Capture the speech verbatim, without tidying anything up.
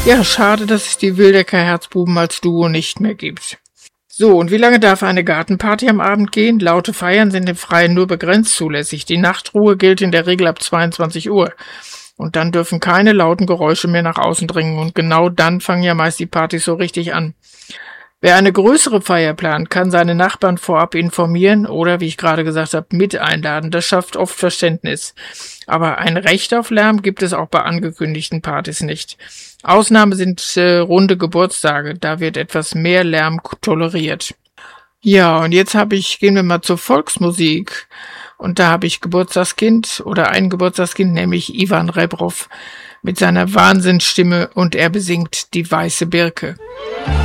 Ja, schade, dass es die Wildecker Herzbuben als Duo nicht mehr gibt. So, und wie lange darf eine Gartenparty am Abend gehen? Laute Feiern sind im Freien nur begrenzt zulässig. Die Nachtruhe gilt in der Regel ab zweiundzwanzig Uhr. Und dann dürfen keine lauten Geräusche mehr nach außen dringen. Und genau dann fangen ja meist die Partys so richtig an. Wer eine größere Feier plant, kann seine Nachbarn vorab informieren oder, wie ich gerade gesagt habe, mit einladen. Das schafft oft Verständnis. Aber ein Recht auf Lärm gibt es auch bei angekündigten Partys nicht. Ausnahme sind äh, runde Geburtstage. Da wird etwas mehr Lärm toleriert. Ja, und jetzt habe ich, gehen wir mal zur Volksmusik. Und da habe ich Geburtstagskind oder ein Geburtstagskind, nämlich Ivan Rebrov mit seiner Wahnsinnsstimme, und er besingt Die weiße Birke.